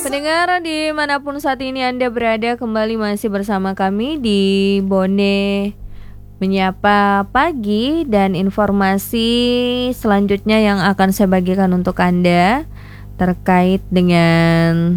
Pendengar dimanapun saat ini Anda berada, kembali masih bersama kami di Bone Menyapa Pagi, dan informasi selanjutnya yang akan saya bagikan untuk Anda terkait dengan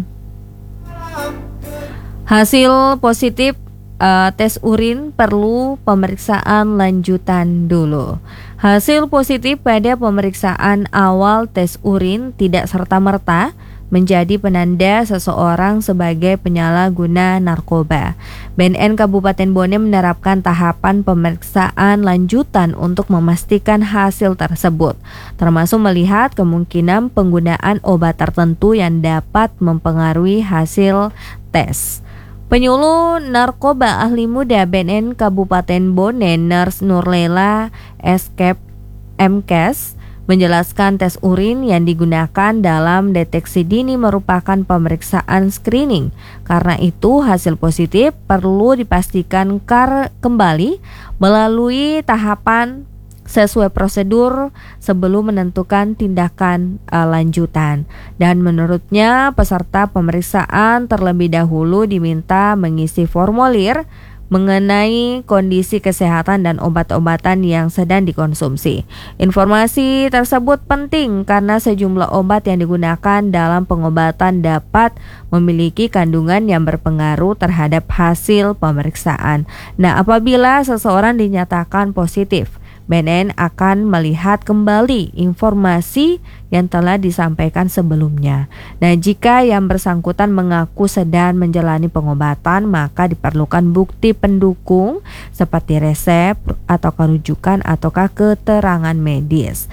hasil positif tes urin perlu pemeriksaan lanjutan dulu. Hasil positif pada pemeriksaan awal tes urin tidak serta-merta menjadi penanda seseorang sebagai penyalahguna narkoba. BNN Kabupaten Bone menerapkan tahapan pemeriksaan lanjutan untuk memastikan hasil tersebut, termasuk melihat kemungkinan penggunaan obat tertentu yang dapat mempengaruhi hasil tes. Penyuluh narkoba ahli muda BNN Kabupaten Bone, Nurse Nurlela Escape MKes, menjelaskan tes urin yang digunakan dalam deteksi dini merupakan pemeriksaan screening. Karena itu hasil positif perlu dipastikan kembali melalui tahapan sesuai prosedur sebelum menentukan tindakan lanjutan. Dan menurutnya peserta pemeriksaan terlebih dahulu diminta mengisi formulir mengenai kondisi kesehatan dan obat-obatan yang sedang dikonsumsi. Informasi tersebut penting karena sejumlah obat yang digunakan dalam pengobatan dapat memiliki kandungan yang berpengaruh terhadap hasil pemeriksaan. Nah, apabila seseorang dinyatakan positif, BNN akan melihat kembali informasi yang telah disampaikan sebelumnya. Nah, jika yang bersangkutan mengaku sedang menjalani pengobatan, maka diperlukan bukti pendukung seperti resep atau rujukan ataukah keterangan medis.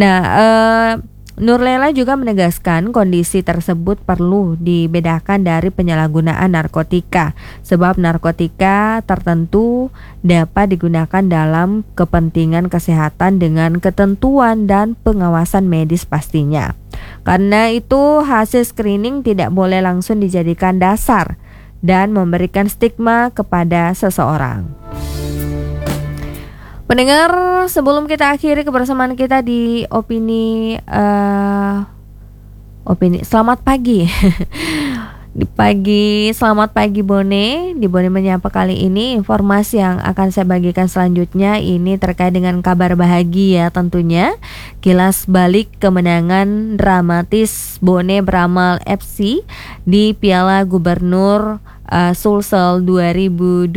Nah, Nurlela juga menegaskan kondisi tersebut perlu dibedakan dari penyalahgunaan narkotika, sebab narkotika tertentu dapat digunakan dalam kepentingan kesehatan dengan ketentuan dan pengawasan medis pastinya. Karena itu hasil screening tidak boleh langsung dijadikan dasar dan memberikan stigma kepada seseorang. Pendengar, sebelum kita akhiri kebersamaan kita di opini selamat pagi selamat pagi Bone. Di Bone Menyapa kali ini, informasi yang akan saya bagikan selanjutnya ini terkait dengan kabar bahagia tentunya. Kilas balik kemenangan dramatis Bone Beramal FC di Piala Gubernur Sulsel 2026.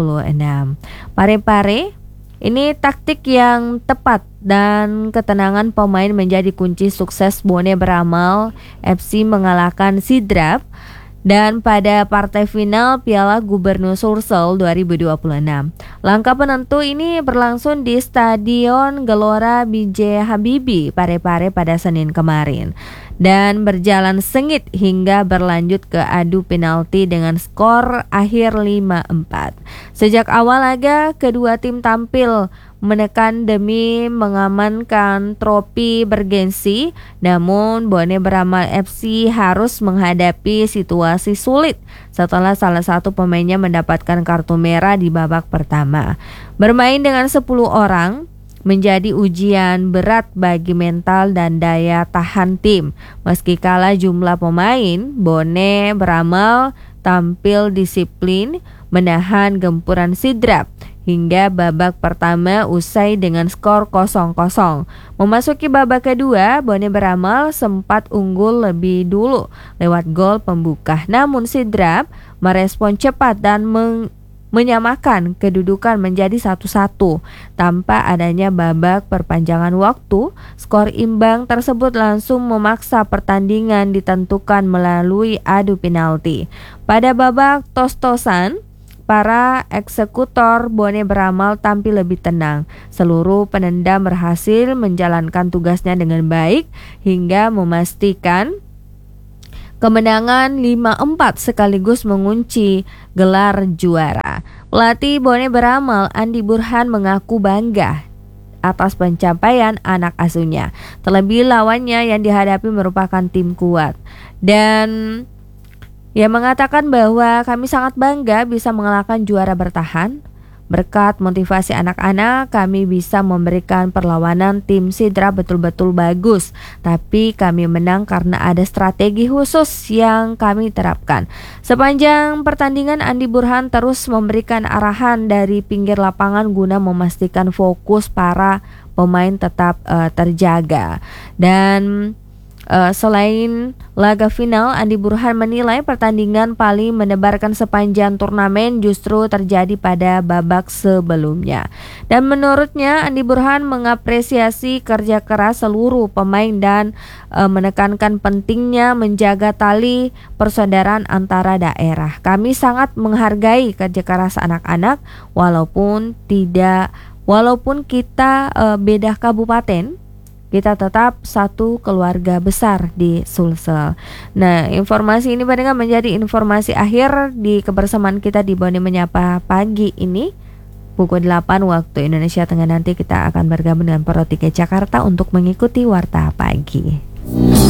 Pare-pare, ini taktik yang tepat dan ketenangan pemain menjadi kunci sukses Bone Beramal FC mengalahkan Sidrap dan pada partai final Piala Gubernur Sulsel 2026. Langkah penentu ini berlangsung di Stadion Gelora B.J. Habibie Parepare pada Senin kemarin dan berjalan sengit hingga berlanjut ke adu penalti dengan skor akhir 5-4. Sejak awal laga, kedua tim tampil menekan demi mengamankan trofi bergensi, namun Bone Beramal FC harus menghadapi situasi sulit setelah salah satu pemainnya mendapatkan kartu merah di babak pertama. Bermain dengan 10 orang menjadi ujian berat bagi mental dan daya tahan tim. Meski kalah jumlah pemain, Bone Beramal tampil disiplin menahan gempuran Sidrap hingga babak pertama usai dengan skor 0-0. Memasuki babak kedua, Bone Beramal sempat unggul lebih dulu lewat gol pembuka. Namun Sidrap merespon cepat dan menyamakan kedudukan menjadi 1-1. Tanpa adanya babak perpanjangan waktu, skor imbang tersebut langsung memaksa pertandingan ditentukan melalui adu penalti. Pada babak tos-tosan, para eksekutor Bone Beramal tampil lebih tenang. Seluruh penendam berhasil menjalankan tugasnya dengan baik hingga memastikan kemenangan 5-4 sekaligus mengunci gelar juara. Pelatih Bone Beramal Andi Burhan mengaku bangga atas pencapaian anak asuhnya. Terlebih lawannya yang dihadapi merupakan tim kuat. Dan ia mengatakan bahwa kami sangat bangga bisa mengalahkan juara bertahan. Berkat motivasi anak-anak, kami bisa memberikan perlawanan. Tim Sidra betul-betul bagus, tapi kami menang karena ada strategi khusus yang kami terapkan. Sepanjang pertandingan, Andi Burhan terus memberikan arahan dari pinggir lapangan guna memastikan fokus para pemain tetap terjaga. Dan selain laga final, Andi Burhan menilai pertandingan paling mendebarkan sepanjang turnamen justru terjadi pada babak sebelumnya. Dan menurutnya, Andi Burhan mengapresiasi kerja keras seluruh pemain dan menekankan pentingnya menjaga tali persaudaraan antara daerah. Kami sangat menghargai kerja keras anak-anak walaupun kita beda kabupaten, kita tetap satu keluarga besar di Sulsel. Nah, informasi ini pendengar menjadi informasi akhir di kebersamaan kita di Boni Menyapa pagi ini. Pukul 8 waktu Indonesia Tengah nanti kita akan bergabung dengan Pro 3 Jakarta untuk mengikuti Warta Pagi.